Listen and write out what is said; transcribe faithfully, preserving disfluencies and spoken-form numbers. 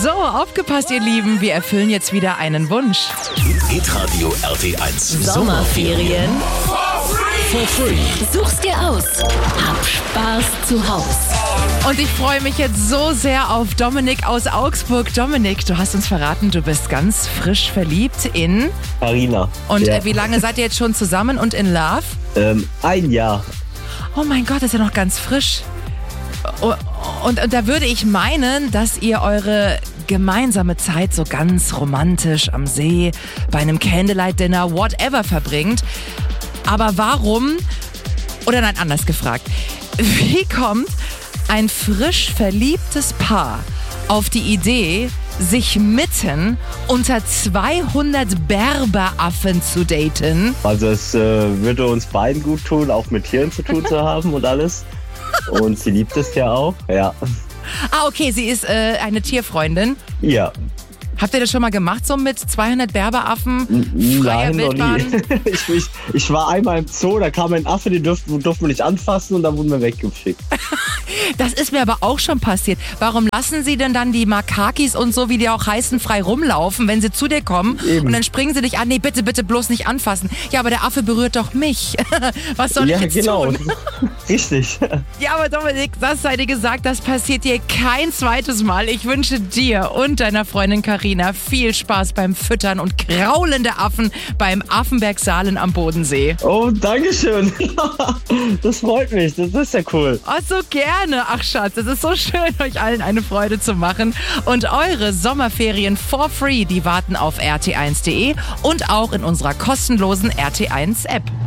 So, aufgepasst, ihr Lieben. Wir erfüllen jetzt wieder einen Wunsch. Hitradio R T eins Sommerferien for free. Such's dir aus. Hab Spaß zu Haus. Und ich freue mich jetzt so sehr auf Dominik aus Augsburg. Dominik, du hast uns verraten, du bist ganz frisch verliebt in... Carina. Und ja. äh, wie lange seid ihr jetzt schon zusammen und in Love? Ähm, ein Jahr. Oh mein Gott, das ist ja noch ganz frisch. Oh, und, und da würde ich meinen, dass ihr eure gemeinsame Zeit so ganz romantisch am See, bei einem Candlelight-Dinner, whatever verbringt. Aber warum, oder nein, anders gefragt, wie kommt ein frisch verliebtes Paar auf die Idee, sich mitten unter zweihundert Berberaffen zu daten? Also es äh, würde uns beiden gut tun, auch mit Tieren zu tun zu haben und alles. Und sie liebt es ja auch, ja. Ah, okay, sie ist äh, eine Tierfreundin. Ja. Habt ihr das schon mal gemacht, so mit zweihundert Berberaffen? N- Freier Nein, noch Wildbahn? nie. ich, ich, ich war einmal im Zoo, da kam ein Affe, den durften, durften wir nicht anfassen und dann wurden wir weggeschickt. Das ist mir aber auch schon passiert. Warum lassen sie denn dann die Makakis und so, wie die auch heißen, frei rumlaufen, wenn sie zu dir kommen? Eben. Und dann springen sie dich an, nee, bitte, bitte bloß nicht anfassen. Ja, aber der Affe berührt doch mich. Was soll ja, ich jetzt genau. tun? Richtig. Ja, aber Dominik, das sei dir gesagt, das passiert dir kein zweites Mal. Ich wünsche dir und deiner Freundin Carina viel Spaß beim Füttern und Kraulen der Affen beim Affenberg-Saalen am Bodensee. Oh, dankeschön. Das freut mich, das ist ja cool. Oh, so gerne. Ach Schatz, es ist so schön, euch allen eine Freude zu machen. Und eure Sommerferien for free, die warten auf r t eins punkt d e und auch in unserer kostenlosen R T eins App.